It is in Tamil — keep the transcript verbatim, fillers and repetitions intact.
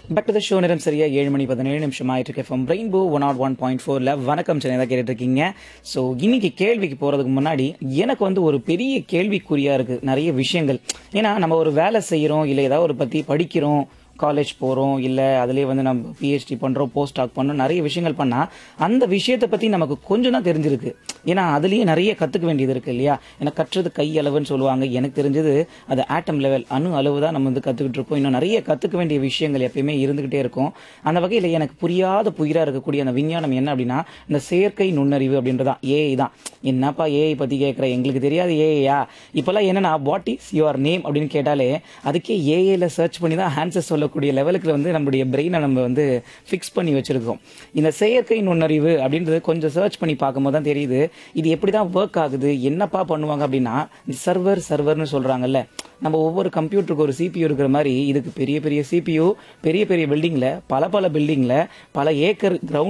Back to the show. நேரம் சரியா ஏழு மணி பதினேழு நிமிஷம் ஆயிட்டு இருக்கு. From rainbow one not one point ஃபோர்ல வணக்கம் சென்னை தான் கேட்டுட்டு இருக்கீங்க. ஸோ இன்னைக்கு கேள்விக்கு போறதுக்கு முன்னாடி எனக்கு வந்து ஒரு பெரிய கேள்விக்குறியா இருக்கு நிறைய விஷயங்கள். ஏன்னா நம்ம ஒரு வேலை செய்யறோம், இல்லை ஏதாவது ஒரு பத்தி படிக்கிறோம், காலேஜ் போகிறோம், இல்லை அதுலேயே வந்து நம்ம பிஹெச்டி பண்ணுறோம், போஸ்ட் டாக் பண்ணுறோம், நிறைய விஷயங்கள் பண்ணால் அந்த விஷயத்தை பற்றி நமக்கு கொஞ்சம் தான் தெரிஞ்சிருக்கு. ஏன்னா அதுலேயே நிறைய கற்றுக்க வேண்டியது இருக்குது இல்லையா. எனக்கு கற்றுறது கை அளவுன்னு சொல்லுவாங்க, எனக்கு தெரிஞ்சது அது ஆட்டம் லெவல், அணு அளவு தான் நம்ம வந்து கற்றுக்கிட்டு இருப்போம். இன்னும் நிறைய கற்றுக்க வேண்டிய விஷயங்கள் எப்பயுமே இருந்துக்கிட்டே இருக்கும். அந்த வகையில் எனக்கு புரியாத புயிராக இருக்கக்கூடிய அந்த விஞ்ஞானம் என்ன அப்படின்னா இந்த செயற்கை நுண்ணறிவு அப்படின்றதான், ஏஐ தான். என்னப்பா ஏஐ பற்றி கேட்குற, எங்களுக்கு தெரியாது ஏஐயா. இப்போல்லாம் என்னன்னா வாட் இஸ் யுவர் நேம் அப்படின்னு கேட்டாலே அதுக்கே ஏஐல சர்ச் பண்ணி தான் ஆன்சர் சொல்ல கூடிய லெவலுக்கு வந்து நம்மளுடைய பிரெயினை நம்ம வந்து ஃபிக்ஸ் பண்ணி வச்சிருக்கோம். இந்த செயற்கை நுண்ணறிவு அப்படின்றது கொஞ்சம் சர்ச் பண்ணி பார்க்கும்போது தான் தெரியுது இது எப்படி தான் ஒர்க் ஆகுது, என்னப்பா பண்ணுவாங்க அப்படின்னா சர்வர் சர்வர்னு சொல்றாங்கல்ல. நம்ம ஒவ்வொரு கம்ப்யூட்டருக்கு ஒரு சிபியூ இருக்கிற மாதிரி இதுக்கு பெரிய பெரிய சிபியூ, பெரிய பெரிய பில்டிங்ல, பல பல பில்டிங்ல, பல ஏக்கர் கிரவுண்ட்